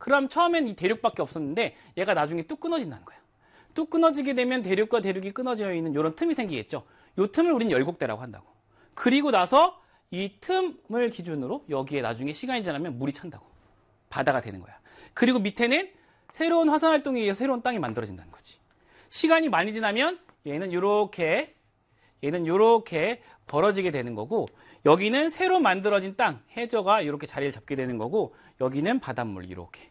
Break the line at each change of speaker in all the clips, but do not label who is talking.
그럼 처음엔 이 대륙밖에 없었는데 얘가 나중에 뚝 끊어진다는 거야. 뚝 끊어지게 되면 대륙과 대륙이 끊어져 있는 이런 틈이 생기겠죠. 이 틈을 우리는 열곡대라고 한다고. 그리고 나서 이 틈을 기준으로 여기에 나중에 시간이 지나면 물이 찬다고. 바다가 되는 거야. 그리고 밑에는 새로운 화산활동에 의해서 새로운 땅이 만들어진다는 거지. 시간이 많이 지나면 얘는 요렇게 벌어지게 되는 거고, 여기는 새로 만들어진 땅, 해저가 이렇게 자리를 잡게 되는 거고, 여기는 바닷물이 이렇게.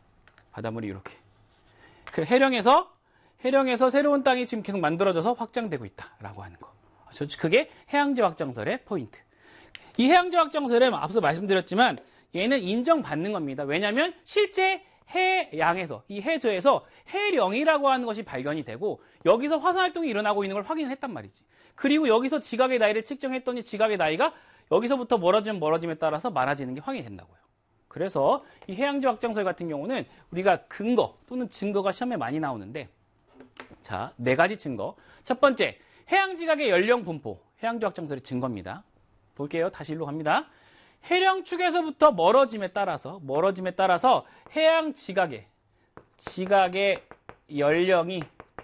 그래서 해령에서 새로운 땅이 지금 계속 만들어져서 확장되고 있다라고 하는 거. 그게 해양지 확장설의 포인트. 이 해양지 확장설은 앞서 말씀드렸지만 얘는 인정받는 겁니다. 왜냐하면 실제 해양에서, 이 해저에서 해령이라고 하는 것이 발견이 되고 여기서 화산활동이 일어나고 있는 걸 확인을 했단 말이지. 그리고 여기서 지각의 나이를 측정했더니 지각의 나이가 여기서부터 멀어짐에 따라서 많아지는 게 확인이 된다고요. 그래서 이 해양지 확장설 같은 경우는 우리가 근거 또는 증거가 시험에 많이 나오는데, 자, 4가지 증거. 첫 번째, 해양지각의 연령 분포. 해양지 확장설의 증거입니다. 볼게요. 다시 일로 갑니다. 해령축에서부터 멀어짐에 따라서 해양지각의 연령이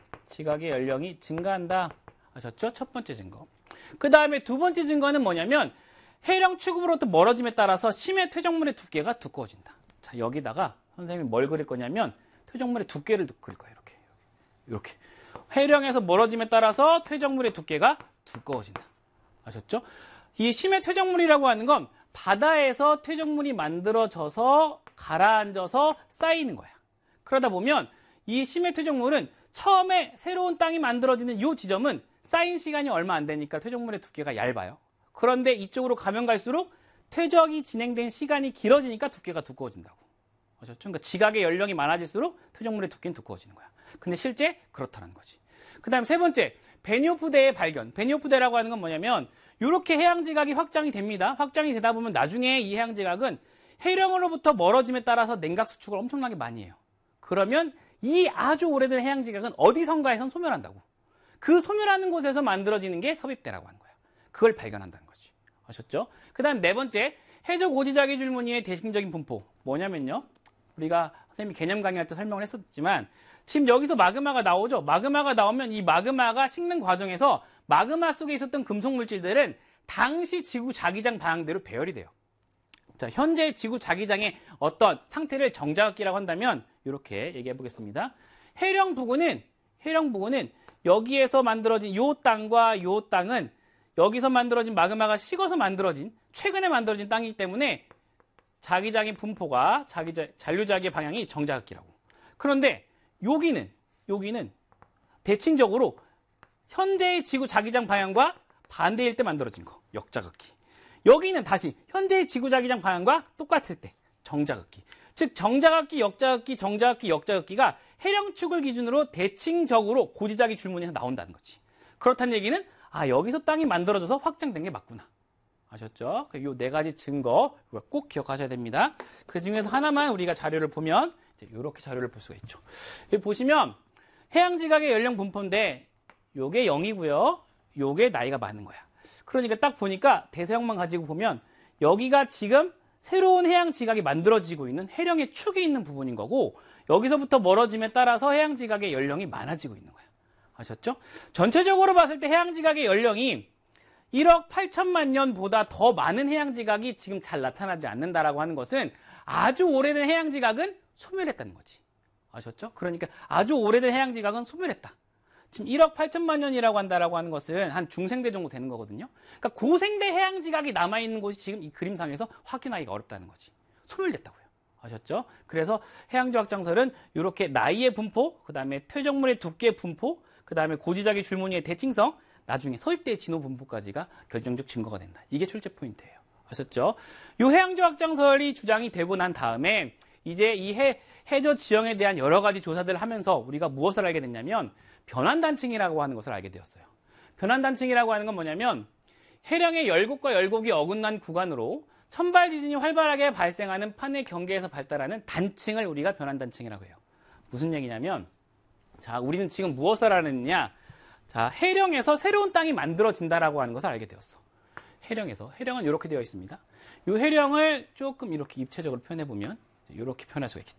증가한다. 아셨죠? 첫 번째 증거. 그 다음에 두 번째 증거는 뭐냐면 해령축으로부터 멀어짐에 따라서 심해 퇴적물의 두께가 두꺼워진다. 자, 여기다가 선생님이 뭘 그릴 거냐면 퇴적물의 두께를 그릴 거예요. 이렇게. 해령에서 멀어짐에 따라서 퇴적물의 두께가 두꺼워진다. 아셨죠? 이 심해 퇴적물이라고 하는 건 바다에서 퇴적물이 만들어져서 가라앉아서 쌓이는 거야. 그러다 보면 이 심해 퇴적물은 처음에 새로운 땅이 만들어지는 이 지점은 쌓인 시간이 얼마 안 되니까 퇴적물의 두께가 얇아요. 그런데 이쪽으로 가면 갈수록 퇴적이 진행된 시간이 길어지니까 두께가 두꺼워진다고. 아셨죠? 그러니까 지각의 연령이 많아질수록 퇴적물의 두께는 두꺼워지는 거야. 근데 실제 그렇다는 거지. 그 다음에 세 번째, 베니오프대의 발견. 베니오프대라고 하는 건 뭐냐면 이렇게 해양지각이 확장이 됩니다. 확장이 되다 보면 나중에 이 해양지각은 해령으로부터 멀어짐에 따라서 냉각 수축을 엄청나게 많이 해요. 그러면 이 아주 오래된 해양지각은 어디선가에선 소멸한다고. 그 소멸하는 곳에서 만들어지는 게 섭입대라고 하는 거야. 그걸 발견한다는 거지. 아셨죠? 그 다음 네 번째, 해저 고지자기 줄무늬의 대칭적인 분포. 뭐냐면요, 우리가 선생님이 개념 강의할 때 설명을 했었지만 지금 여기서 마그마가 나오죠. 마그마가 나오면 이 마그마가 식는 과정에서 마그마 속에 있었던 금속 물질들은 당시 지구 자기장 방향대로 배열이 돼요. 자, 현재 지구 자기장의 어떤 상태를 정자각기라고 한다면 이렇게 얘기해 보겠습니다. 해령 부근은 여기에서 만들어진 요 땅과 요 땅은 여기서 만들어진 마그마가 식어서 만들어진, 최근에 만들어진 땅이기 때문에 자기장의 분포가 잔류자기의 방향이 정자각기라고. 그런데 여기는 대칭적으로 현재의 지구 자기장 방향과 반대일 때 만들어진 거, 역자각기. 여기는 다시 현재의 지구 자기장 방향과 똑같을 때, 정자각기. 즉 정자각기, 역자각기, 정자각기, 역자각기가 해령축을 기준으로 대칭적으로 고지자기 줄무늬에서 나온다는 거지. 그렇다는 얘기는 여기서 땅이 만들어져서 확장된 게 맞구나. 아셨죠? 이 4가지 증거 꼭 기억하셔야 됩니다. 그 중에서 하나만 우리가 자료를 보면 이렇게 자료를 볼 수가 있죠. 여기 보시면 해양지각의 연령 분포인데 요게 0이고요. 요게 나이가 많은 거야. 그러니까 딱 보니까 대서양만 가지고 보면 여기가 지금 새로운 해양지각이 만들어지고 있는 해령의 축이 있는 부분인 거고, 여기서부터 멀어짐에 따라서 해양지각의 연령이 많아지고 있는 거야. 아셨죠? 전체적으로 봤을 때 해양지각의 연령이 1억 8천만 년보다 더 많은 해양지각이 지금 잘 나타나지 않는다라고 하는 것은 아주 오래된 해양지각은 소멸했다는 거지. 아셨죠? 그러니까 아주 오래된 해양지각은 소멸했다. 지금 1억 8천만 년이라고 한다라고 하는 것은 한 중생대 정도 되는 거거든요. 그러니까 고생대 해양지각이 남아있는 곳이 지금 이 그림상에서 확인하기가 어렵다는 거지. 소멸됐다고요. 아셨죠? 그래서 해양지 확장설은 이렇게 나이의 분포, 그 다음에 퇴적물의 두께 분포, 그 다음에 고지자기 줄무늬의 대칭성, 나중에 서입대의 진호 분포까지가 결정적 증거가 된다. 이게 출제 포인트예요. 아셨죠? 이 해양지 확장설이 주장이 되고 난 다음에 이제 이 해저 지형에 대한 여러 가지 조사들을 하면서 우리가 무엇을 알게 됐냐면 변환단층이라고 하는 것을 알게 되었어요. 변환단층이라고 하는 건 뭐냐면 해령의 열곡과 열곡이 어긋난 구간으로 천발 지진이 활발하게 발생하는 판의 경계에서 발달하는 단층을 우리가 변환단층이라고 해요. 무슨 얘기냐면, 자, 우리는 지금 무엇을 알았느냐? 자, 해령에서 새로운 땅이 만들어진다라고 하는 것을 알게 되었어. 해령은 이렇게 되어 있습니다. 이 해령을 조금 이렇게 입체적으로 표현해 보면 이렇게 표현할 수가 있겠지.